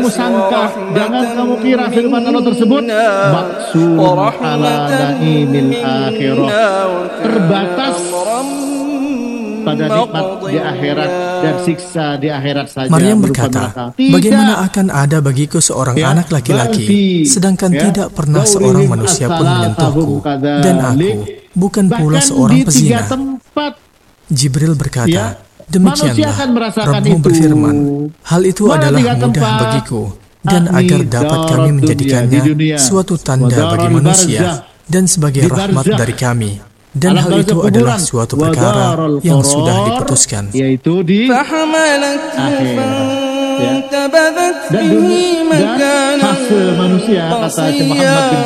kamu sangka, jangan kamu kira firman Allah tersebut maksud ala naimil akhirah, terbatas pada nikmat di akhirat dan siksa di akhirat saja. Maryam berkata, bagaimana akan ada bagiku seorang anak laki-laki, sedangkan tidak pernah seorang manusia pun menyentuhku, dan aku bukan pula seorang pezina. Jibril berkata, demikianlah Rabbmu berfirman, hal itu adalah mudah bagiku, dan agar dapat kami menjadikannya suatu tanda bagi manusia dan sebagai rahmat dari kami. Dan hal itu adalah suatu perkara yang sudah diputuskan, yaitu di akhirat. Dan hasil manusia, kata Muhammad bin